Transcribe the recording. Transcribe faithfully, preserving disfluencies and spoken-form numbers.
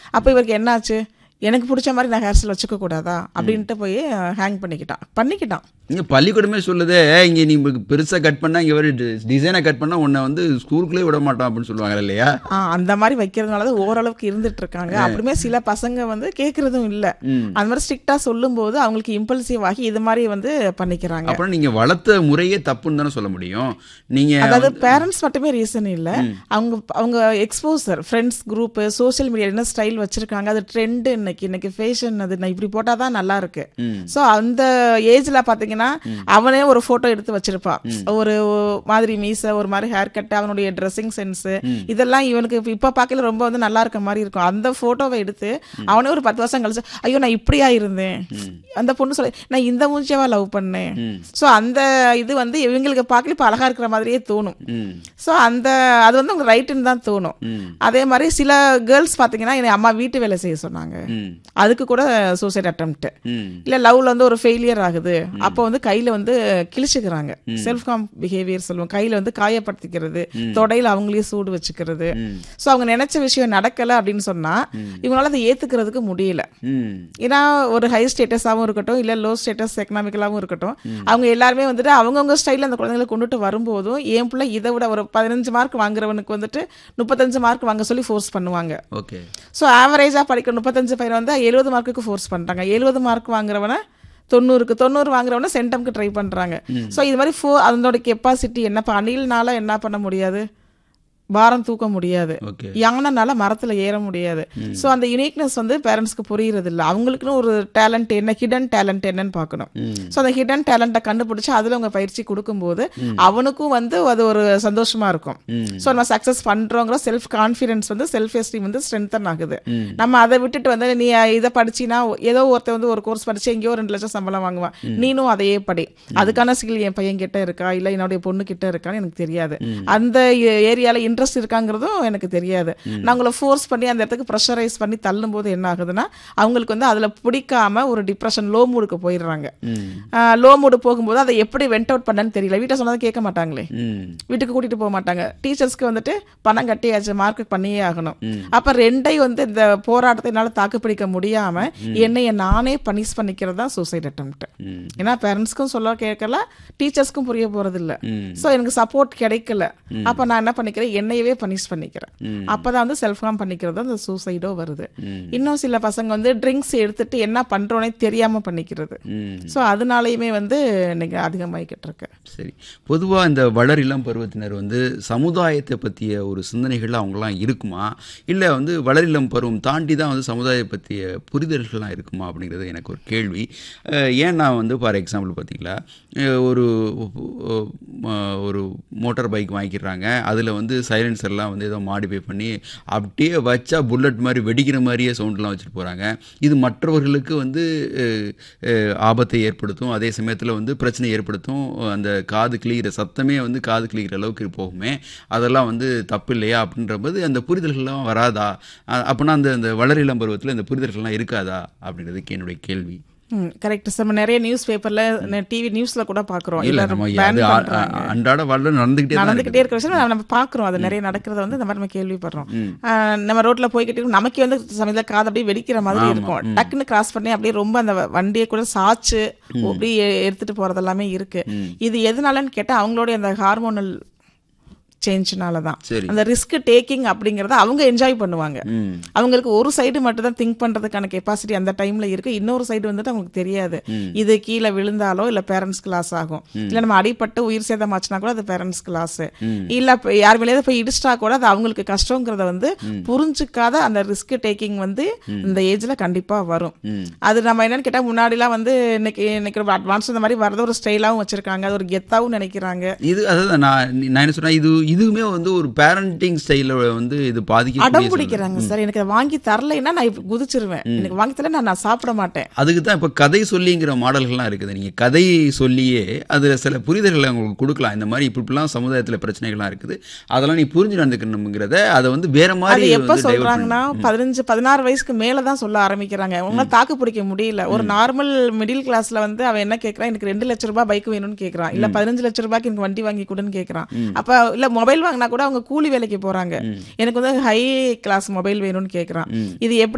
அப்போ இவருக்கு என்னாச்சு, எனக்கு பிடிச்ச மாதிரி நான் ஹேர் ஸ்டைல் வச்சுக்க கூடாதா அப்படின்ட்டு போய் ஹேங் பண்ணிக்கிட்டான் பண்ணிக்கிட்டான் இங்கே பள்ளிக்கூடமே சொல்லுதே, இங்கே நீ பெருசாக கட் பண்ணால் இங்கே வர டிசைனாக கட் பண்ணால் உன்னை வந்து ஸ்கூலுக்குள்ளே விட மாட்டோம் அப்படின்னு சொல்லுவாங்க இல்லையா? ஆ அந்த மாதிரி வைக்கிறதுனால தான் ஓரளவுக்கு இருந்துட்டு இருக்காங்க. அப்படியுமே சில பசங்க வந்து கேட்கறதும் இல்லை. அந்த மாதிரி ஸ்ட்ரிக்டாக சொல்லும்போது அவங்களுக்கு இம்பல்சிவ் ஆகி இது மாதிரி வந்து பண்ணிக்கிறாங்க. அப்புறம் நீங்கள் வளர்த்த முறையே தப்புன்னு தானே சொல்ல முடியும். நீங்கள் அதாவது பேரண்ட்ஸ் மட்டுமே ரீசன் இல்லை, அவங்க அவங்க exposure, friends group, social media என்ன ஸ்டைல் வச்சிருக்காங்க, அது ட்ரெண்டு, இன்னைக்கு இன்னைக்கு ஃபேஷன், அது நான் இப்படி போட்டால் தான் நல்லா இருக்கு. ஸோ அந்த ஏஜில் பார்த்தீங்கன்னா அவனே ஒரு போட்டோ எடுத்து வச்சிருப்பான், ஒரு மாதிரி மீசை, ஒரு மாதிரி ஹேர் கட், அவனுடைய ட்ரெஸ்ஸிங் சென்ஸ், இதெல்லாம் இவனுக்கு இப்ப பார்க்கல ரொம்ப வந்து நல்லா இருக்க மாதிரி இருக்கும். அந்த போட்டோவை எடுத்து அவனே ஒரு பத்து வருஷம் கழிச்சு, ஐயோ நான் இப்படியா இருந்தேன், அந்த பொண்ணு சொல்ல நான் இந்த மூஞ்சியாவா லவ் பண்ணேன். ஸோ அந்த இது வந்து இவங்களுக்கு பார்க்கல இப்ப அழகா இருக்கிற மாதிரியே தோணும். ஸோ அந்த அது வந்து உங்களுக்கு ரைட்டுன்னு தான் தோணும். அதே மாதிரி சில கேர்ள்ஸ் பார்த்தீங்கன்னா என்னை அம்மா வீட்டு வேலை செய்ய சொன்னாங்க, அதுக்கு கூட சூசைட் அட்டெம்ப்ட், இல்ல லவ்ல வந்து ஒரு ஃபெயிலியர் ஆகுது, அப்போ வந்து கையில வந்து கிழிச்சுக்கிறாங்க, செல்ஃப் காம் பிஹேவியர் சொல்லுவோம், கையில வந்து காயப்படுத்திக்கிறது, தொடையில அவங்களே சூடு வச்சுக்கிறது. ஸோ அவங்க நினைச்ச விஷயம் நடக்கல அப்படின்னு சொன்னா இவங்களால அதை ஏத்துக்கிறதுக்கு முடியல. ஏன்னா ஒரு ஹை ஸ்டேட்டஸாகவும் இருக்கட்டும், இல்ல லோ ஸ்டேட்டஸ் எக்கனாமிக்கலாகவும் இருக்கட்டும், அவங்க எல்லாருமே வந்துட்டு அவங்கவுங்க ஸ்டைல அந்த குழந்தைங்களை கொண்டுட்டு வரும்போதும் என் பிள்ளை இதை விட ஒரு பதினஞ்சு மார்க் வாங்குறவனுக்கு வந்துட்டு முப்பத்தஞ்சு மார்க் வாங்க சொல்லி ஃபோர்ஸ் பண்ணுவாங்க. ஸோ ஆவரேஜா படிக்கிற முப்பத்தஞ்சு பையன் வந்து எழுபது மார்க்குக்கு ஃபோர்ஸ் பண்றாங்க, எழுபது மார்க் வாங்குறவன தொண்ணூறுக்கு தொண்ணூறு வாங்குறவன சென்டம்க்கு ட்ரை பண்றாங்க. ஸோ இது மாதிரி ஃபோ அதனோட கெப்பாசிட்டி என்னப்பா, அணில்னால என்ன பண்ண முடியாது, பாரம் தூக்க முடியாது, யானைனால மரத்துல ஏற முடியாது. ஸோ அந்த யூனிக்னஸ் வந்து பேரண்ட்ஸ்க்கு புரியுறது இல்லை. அவங்களுக்குன்னு ஒரு டேலண்ட் என்ன, ஹிடன் டேலண்ட் என்னன்னு பார்க்கணும். ஸோ அந்த ஹிடன் டேலண்ட்டை கண்டுபிடிச்சு அதுல அவங்க பயிற்சி கொடுக்கும்போது அவனுக்கும் வந்து அது ஒரு சந்தோஷமா இருக்கும். ஸோ நம்ம சக்சஸ் பண்றோங்கிற செல்ஃப் கான்ஃபிடன்ஸ் வந்து செல்ஃப் எஸ்டீம் வந்து ஸ்ட்ரென்தன் ஆகுது. நம்ம அதை விட்டுட்டு வந்து நீ இதை படிச்சினா ஏதோ ஒருத்தர் வந்து ஒரு கோர்ஸ் படிச்சு எங்கேயோ ரெண்டு லட்சம் சம்பளம் வாங்குவான், நீனும் அதையே படி, அதுக்கான ஸ்கில் என் பையன் கிட்ட இருக்கா இல்ல என்னுடைய பொண்ணு கிட்ட இருக்கான்னு எனக்கு தெரியாது, அந்த ஏரியால இன்ட்ரெஸ்ட் இருக்காங்கிறதும் எனக்கு தெரியாது. நான் உங்களை ஃபோர்ஸ் பண்ணி அந்த இடத்துக்கு ப்ரெஷரைஸ் பண்ணி தள்ளும் போது என்ன ஆகுதுன்னா அவங்களுக்கு வந்து அதுல பிடிக்காம ஒரு டிப்ரெஷன், லோ மூடுக்கு போயிடுறாங்க. லோ மூடு போகும்போது அதை எப்படி வெண்ட் அவுட் பண்ணன்னு தெரியல, வீட்டை சொன்னதை கேட்க மாட்டாங்களே, வீட்டுக்கு கூட்டிட்டு போக மாட்டாங்க, டீச்சர்ஸ்க்கு வந்துட்டு பணம் கட்டியாச்சு மார்க் பண்ணியே ஆகணும். அப்ப ரெண்டை வந்து இந்த போராட்டத்தை என்னால தாக்கு பிடிக்க முடியாம என்னைய நானே பனிஷ் பண்ணிக்கிறது தான் சூசைட் அட்டெம்ப்ட். ஏன்னா பேரண்ட்ஸ்க்கும் சொல்ல கேட்கல, டீச்சர்ஸ்க்கும் புரிய போறது இல்ல, சோ எனக்கு சப்போர்ட் கிடைக்கல, அப்ப நான் என்ன பண்ணிக்கிறேன், என்னையவே பனிஷ் பண்ணிக்கிறேன். அப்பதான் வந்து செல்ஃப் ஹார்ம் பண்ணிக்கிறது அந்த சூசைடோ வருது. இன்னும் சில பசங்க வந்து ட்ரிங்க்ஸ் எடுத்துட்டு என்ன பண்றோனே தெரியாம பண்ணிக்கிறது. சோ அதனாலயுமே வந்து இன்னைக்கு அதிகமாகிக்கிட்டு இருக்கு. சரி, பொதுவா இந்த வளர் இளம் பருவத்தினர் வந்து சமுதாயத்தை பற்றிய ஒரு சிந்தனைகள் அவங்களாம் இருக்குமா, இல்லை வந்து வளர் இளம் பருவம் தாண்டி தான் வந்து சமுதாயத்தை பற்றிய புரிதல்கள்லாம் இருக்குமா அப்படிங்கிறது எனக்கு ஒரு கேள்வி. ஏன் நான் வந்து ஃபார் எக்ஸாம்பிள் பார்த்தீங்களா, ஒரு ஒரு மோட்டார் பைக் வாங்கிக்கிறாங்க, அதில் வந்து சைலன்சர்லாம் வந்து ஏதோ மாடிஃபை பண்ணி அப்படியே வச்சா புல்லட் மாதிரி வெடிக்கிற மாதிரியே சவுண்ட்லாம் வச்சுட்டு போகிறாங்க. இது மற்றவர்களுக்கு வந்து ஆபத்தை ஏற்படுத்தும், அதே சமயத்தில் வந்து பிரச்சனை ஏற்படுத்தும், அந்த காது கிளிகிற சத்தமே வந்து காது கிளிகிற அளவுக்கு போகுமே, அதெல்லாம் வந்து தப்பு இல்லையா அப்படின்றபோது அந்த புரிதல்கள்லாம் வராதா, அப்படின்னா அந்த அந்த வளர் இளம் பருவத்தில் இந்த புரிதல்கள்லாம் இருக்காதா அப்படின்றதுக்கு என்னுடைய கேள்வி. கரெக்ட் சார், நம்ம நிறைய நியூஸ் பேப்பர்ல டிவி நியூஸ்ல கூட பாக்குறோம், அன்றாட வாழ்ல நடந்துகிட்டே நடந்துகிட்டே இருக்கிற விஷயம் நம்ம பாக்குறோம், அது நிறைய நடக்கிறத வந்து இந்த மாதிரி நம்ம கேள்விப்படுறோம். நம்ம ரோட்ல போய்கிட்டு நமக்கே வந்து சமயத்துல காது அப்படியே வெடிக்கிற மாதிரி இருக்கும், டக்குன்னு கிராஸ் பண்ணி அப்படியே ரொம்ப அந்த வண்டியை கூட சாச்சு அப்படியே எடுத்துட்டு போறது எல்லாமே இருக்கு. இது எதனாலன்னு கேட்டா அவங்களுடைய அந்த ஹார்மோனல் சேஞ்ச்னால தான். அந்த ரிஸ்க் டேக்கிங் அப்படிங்கறத அவங்க என்ஜாய் பண்ணுவாங்க, அவங்களுக்கு ஒரு சைடு மட்டும் தான் திங்க் பண்றதுக்கான கெப்பாசிட்டி அந்த டைம்ல இருக்கு, இன்னொரு சைடு வந்துட்டு அவங்களுக்கு தெரியாது. இது கீழே விழுந்தாலோ இல்ல பேரண்ட்ஸ்க்கு லாஸ் ஆகும், இல்ல நம்ம அடிபட்டு உயிர் சேதமாச்சுனா கூட அது பேரண்ட்ஸ்க்கு லாஸ், இல்ல யார் மேலேயாவது போய் இடிச்சிட்டா கூட அது அவங்களுக்கு கஷ்டங்கிறத வந்து புரிஞ்சுக்காத அந்த ரிஸ்க் டேக்கிங் வந்து இந்த ஏஜ்ல கண்டிப்பா வரும். அது நம்ம என்னன்னு கேட்டா முன்னாடி எல்லாம் வந்து இன்னைக்கு இன்னைக்கு அட்வான்ஸ் இந்த மாதிரி வரத ஒரு ஸ்டைலாவும் வச்சிருக்காங்க, அது ஒரு கெத்தாவும் நினைக்கிறாங்க. இது அதான் நான் நான் என்ன சொன்னா, இது இதுவுமே வந்து ஒரு பேரண்டிங் ஸ்டைல வந்து இது பாதிக்க அடம் பிடிக்கிறாங்க சார். எனக்கு வாங்கி தரலைன்னா நான் குதிச்சிருவேன், எனக்கு வாங்கி தரல நான் சாப்பிட மாட்டேன். அதுக்கு தான் இப்போ கதை சொல்லிங்கிற மாடல்கள்லாம் இருக்குது. நீங்கள் கதை சொல்லியே அதில் சில புரிதல்களை உங்களுக்கு கொடுக்கலாம், இந்த மாதிரி இப்படிலாம் சமுதாயத்தில் பிரச்சனைகள்லாம் இருக்குது, அதெல்லாம் நீ புரிஞ்சு நடந்துக்கணுங்கிறத அதை வந்து வேற மாதிரி எப்போ சொல்றாங்கன்னா பதினஞ்சு பதினாறு வயசுக்கு மேலே தான் சொல்ல ஆரம்பிக்கிறாங்க. உங்களால் தாக்கு பிடிக்க முடியல. ஒரு நார்மல் மிடில் கிளாஸ்ல வந்து அவன் என்ன கேட்கறான், எனக்கு ரெண்டு லட்சம் ரூபாய் பைக் வேணும்னு கேட்கறான், இல்ல பதினஞ்சு லட்சம் ரூபாய்க்கு எனக்கு வண்டி வாங்கி கொடுன்னு கேட்கறான். அப்ப இல்ல மொபைல் வாங்கினா கூட அவங்க கூலி வேலைக்கு போறாங்க, எனக்கு வந்து ஹை கிளாஸ் மொபைல் வேணும்னு கேட்கறான். இது எப்படி